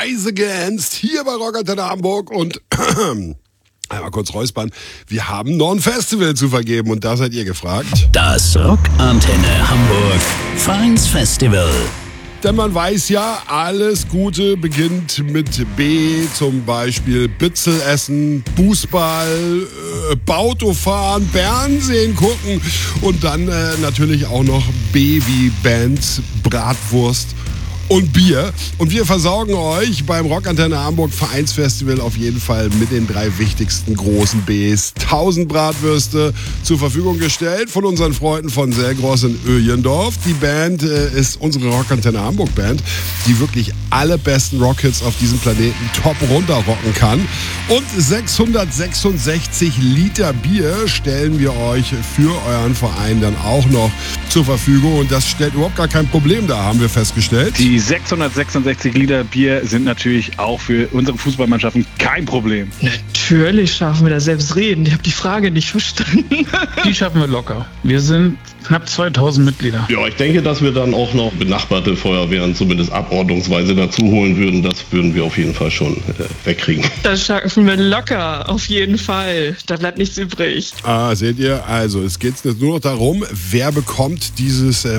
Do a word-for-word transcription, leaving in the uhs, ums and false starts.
Rise Against hier bei Rockantenne Hamburg und einmal kurz räuspern. Wir haben noch ein Festival zu vergeben und da seid ihr gefragt. Das Rockantenne Hamburg Vereinsfestival. Denn man weiß ja, alles Gute beginnt mit B, zum Beispiel Bitzel essen, Fußball, äh, Auto fahren, Fernsehen gucken und dann äh, natürlich auch noch B wie Bands, Bratwurst und Bier. Und wir versorgen euch beim Rockantenne Hamburg Vereinsfestival auf jeden Fall mit den drei wichtigsten großen Bs. tausend Bratwürste zur Verfügung gestellt von unseren Freunden von Selgros in Öjendorf. Die Band äh, ist unsere Rockantenne Hamburg Band, die wirklich alle besten Rockhits auf diesem Planeten top runterrocken kann. Und sechshundertsechsundsechzig Liter Bier stellen wir euch für euren Verein dann auch noch zur Verfügung. Und das stellt überhaupt gar kein Problem dar, haben wir festgestellt. Die sechshundertsechsundsechzig Liter Bier sind natürlich auch für unsere Fußballmannschaften kein Problem. Natürlich schaffen wir das selbstredend. Ich habe die Frage nicht verstanden. Die schaffen wir locker. Wir sind knapp zweitausend Mitglieder. Ja, ich denke, dass wir dann auch noch benachbarte Feuerwehren zumindest abordnungsweise dazu holen würden. Das würden wir auf jeden Fall schon äh, wegkriegen. Das schaffen wir locker, auf jeden Fall. Da bleibt nichts übrig. Ah, seht ihr, also es geht jetzt nur noch darum, wer bekommt dieses äh,